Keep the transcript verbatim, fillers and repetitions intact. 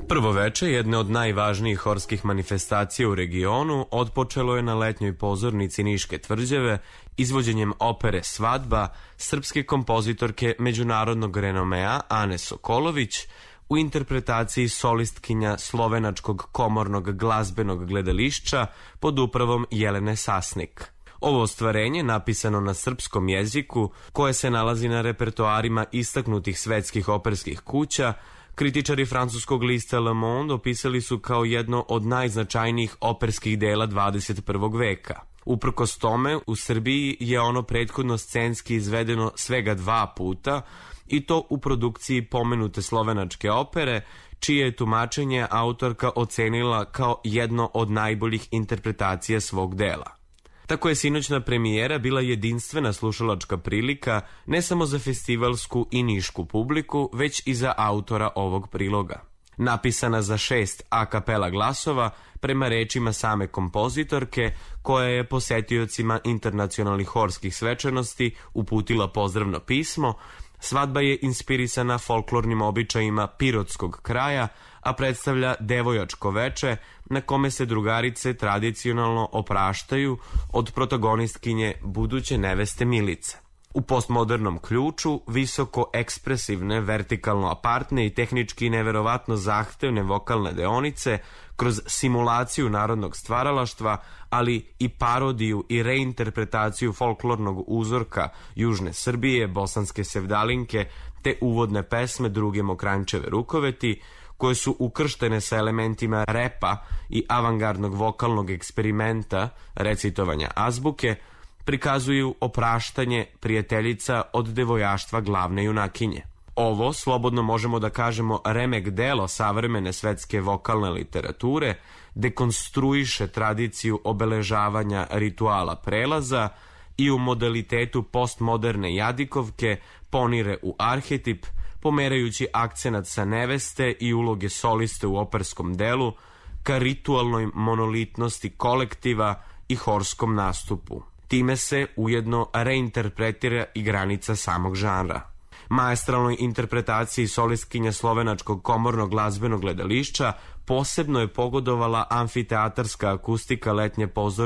Prvo veče jedne od najvažnijih horskih manifestacija u regionu otpočelo je na letnjoj pozornici Niške tvrđave izvođenjem opere Svadba srpske kompozitorke međunarodnog renomea Ane Sokolović u interpretaciji solistkinja Slovenačkog komornog glazbenog gledališća pod upravom Jelene Sasnik. Ovo ostvarenje, napisano na srpskom jeziku, koje se nalazi na repertoarima istaknutih svetskih operskih kuća, kritičari francuskog lista Le Monde opisali su kao jedno od najznačajnijih operskih dela dvadeset prvog veka. Uprkos tome, u Srbiji je ono prethodno scenski izvedeno svega dva puta, i to u produkciji pomenute slovenačke opere, čije je tumačenje autorka ocenila kao jedno od najboljih interpretacija svog dela. Tako je sinoćna premijera bila jedinstvena slušalačka prilika ne samo za festivalsku i nišku publiku, već i za autora ovog priloga. Napisana za šest a kapela glasova, prema rečima same kompozitorke, koja je posetiocima internacionalnih horskih svečanosti uputila pozdravno pismo, Svadba je inspirisana folklornim običajima pirotskog kraja, a predstavlja devojačko veče na kome se drugarice tradicionalno opraštaju od protagonistkinje buduće neveste Milice. U postmodernom ključu, visoko ekspresivne, vertikalno apartne i tehnički neverovatno zahtevne vokalne deonice, kroz simulaciju narodnog stvaralaštva, ali i parodiju i reinterpretaciju folklornog uzorka Južne Srbije, bosanske sevdalinke, te uvodne pesme druge Mokranjčeve rukoveti, koje su ukrštene sa elementima repa i avangardnog vokalnog eksperimenta, recitovanja azbuke, prikazuju opraštanje prijateljica od devojaštva glavne junakinje. Ovo, slobodno možemo da kažemo, remek delo savremene svetske vokalne literature, dekonstruiše tradiciju obeležavanja rituala prelaza i u modalitetu postmoderne jadikovke ponire u arhetip, pomerajući akcenat sa neveste i uloge soliste u operskom delu ka ritualnoj monolitnosti kolektiva i horskom nastupu. Time se ujedno reinterpretira i granica samog žanra. Maestralnoj interpretaciji solistkinja Slovenačkog komornog glazbenog gledališća posebno je pogodovala amfiteatarska akustika letnje pozornice